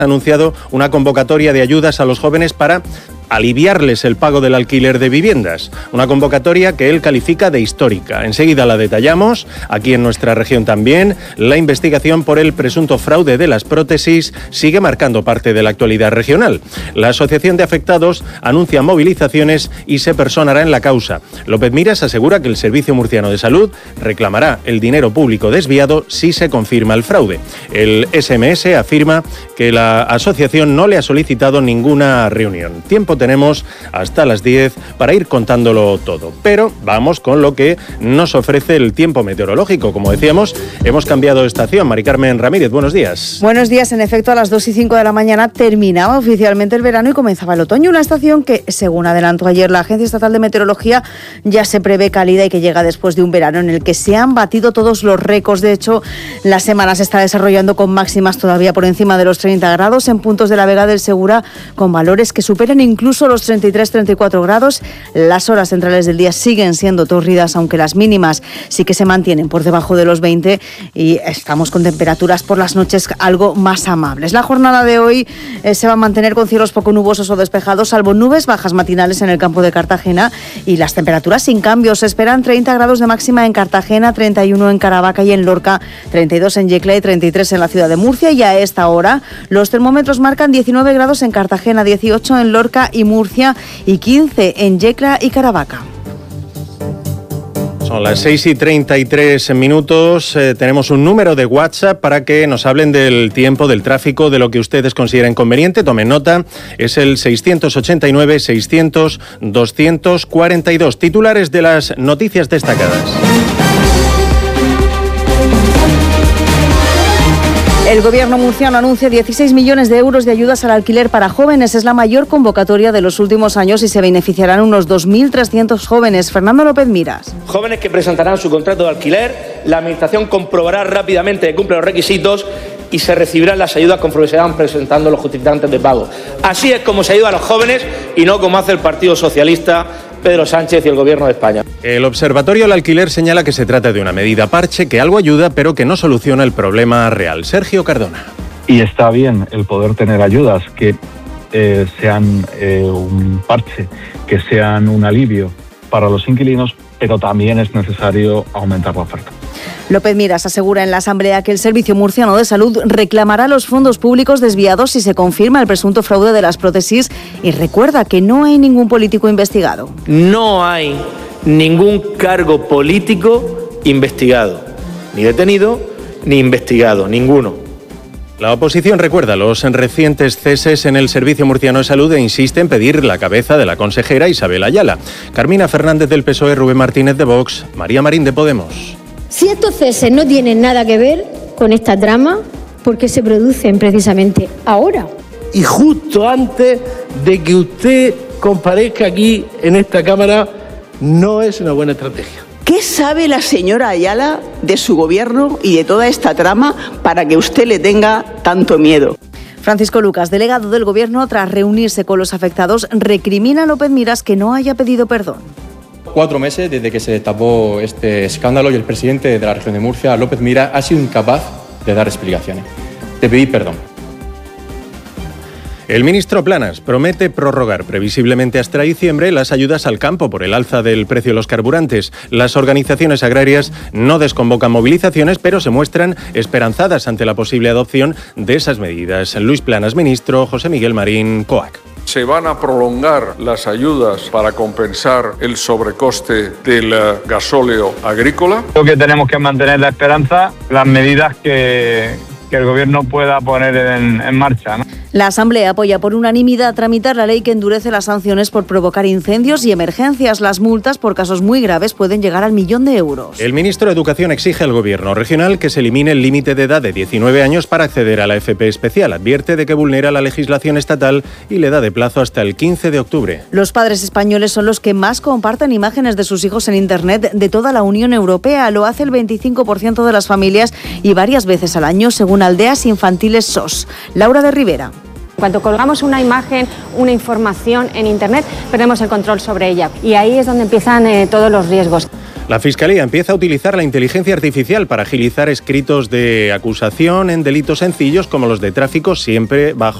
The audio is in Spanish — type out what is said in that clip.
ha anunciado una convocatoria de ayudas a los jóvenes para aliviarles el pago del alquiler de viviendas. Una convocatoria que él califica de histórica. Enseguida la detallamos, aquí en nuestra región también. La investigación por el presunto fraude de las prótesis sigue marcando parte de la actualidad regional. La Asociación de Afectados anuncia movilizaciones y se personará en la causa. López Miras asegura que el Servicio Murciano de Salud reclamará el dinero público desviado si se confirma el fraude. El SMS afirma que la asociación no le ha solicitado ninguna reunión. Tiempo tenemos hasta las 10 para ir contándolo todo. Pero vamos con lo que nos ofrece el tiempo meteorológico. Como decíamos, hemos cambiado de estación. Mari Carmen Ramírez, buenos días. Buenos días. En efecto, a las 2:05 de la mañana terminaba oficialmente el verano y comenzaba el otoño. Una estación que, según adelantó ayer la Agencia Estatal de Meteorología, ya se prevé cálida y que llega después de un verano en el que se han batido todos los récords. De hecho, la semana se está desarrollando con máximas todavía por encima de los 30 grados en puntos de la Vega del Segura, con valores que superan incluso los 33-34 grados. Las horas centrales del día siguen siendo tórridas, aunque las mínimas sí que se mantienen por debajo de los 20 y estamos con temperaturas por las noches algo más amables. La jornada de hoy se va a mantener con cielos poco nubosos o despejados, salvo nubes bajas matinales en el campo de Cartagena, y las temperaturas sin cambios. Se esperan 30 grados de máxima en Cartagena, 31 en Caravaca y en Lorca, 32 en Yecla y 33 en la ciudad de Murcia. Y a esta hora los termómetros marcan 19 grados en Cartagena, 18 en Lorca y Murcia y 15 en Yecla y Caravaca. Son las 6:33. Tenemos un número de WhatsApp para que nos hablen del tiempo, del tráfico, de lo que ustedes consideren conveniente. Tomen nota. Es el 689-600-242. Titulares de las noticias destacadas. El gobierno murciano anuncia 16 millones de euros de ayudas al alquiler para jóvenes. Es la mayor convocatoria de los últimos años y se beneficiarán unos 2.300 jóvenes. Fernando López Miras. Jóvenes que presentarán su contrato de alquiler, la Administración comprobará rápidamente que cumple los requisitos y se recibirán las ayudas conforme se van presentando los justificantes de pago. Así es como se ayuda a los jóvenes y no como hace el Partido Socialista, Pedro Sánchez y el Gobierno de España. El Observatorio del Alquiler señala que se trata de una medida parche que algo ayuda, pero que no soluciona el problema real. Sergio Cardona. Y está bien el poder tener ayudas que sean un parche, que sean un alivio para los inquilinos, pero también es necesario aumentar la oferta. López Miras asegura en la Asamblea que el Servicio Murciano de Salud reclamará los fondos públicos desviados si se confirma el presunto fraude de las prótesis y recuerda que no hay ningún político investigado. No hay ningún cargo político investigado, ni detenido, ni investigado, ninguno. La oposición recuerda los recientes ceses en el Servicio Murciano de Salud e insiste en pedir la cabeza de la consejera Isabel Ayala. Carmina Fernández del PSOE, Rubén Martínez de Vox, María Marín de Podemos. Si estos ceses no tienen nada que ver con esta trama, ¿por qué se producen precisamente ahora? Y justo antes de que usted comparezca aquí en esta Cámara, no es una buena estrategia. ¿Qué sabe la señora Ayala de su gobierno y de toda esta trama para que usted le tenga tanto miedo? Francisco Lucas, delegado del Gobierno, tras reunirse con los afectados, recrimina a López Miras que no haya pedido perdón. 4 meses desde que se destapó este escándalo y el presidente de la región de Murcia, López Miras, ha sido incapaz de dar explicaciones, de pedir perdón. El ministro Planas promete prorrogar previsiblemente hasta diciembre las ayudas al campo por el alza del precio de los carburantes. Las organizaciones agrarias no desconvocan movilizaciones, pero se muestran esperanzadas ante la posible adopción de esas medidas. Luis Planas, ministro, José Miguel Marín, COAC. Se van a prolongar las ayudas para compensar el sobrecoste del gasóleo agrícola. Creo que tenemos que mantener la esperanza, las medidas que el Gobierno pueda poner en marcha, ¿no? La Asamblea apoya por unanimidad tramitar la ley que endurece las sanciones por provocar incendios y emergencias. Las multas por casos muy graves pueden llegar al 1.000.000 euros. El ministro de Educación exige al Gobierno regional que se elimine el límite de edad de 19 años para acceder a la FP especial. Advierte de que vulnera la legislación estatal y le da de plazo hasta el 15 de octubre. Los padres españoles son los que más comparten imágenes de sus hijos en Internet de toda la Unión Europea. Lo hace el 25% de las familias y varias veces al año, según Aldeas Infantiles SOS. Laura de Rivera. Cuando colgamos una imagen, una información en Internet, perdemos el control sobre ella. Y ahí es donde empiezan todos los riesgos. La Fiscalía empieza a utilizar la inteligencia artificial para agilizar escritos de acusación en delitos sencillos como los de tráfico, siempre bajo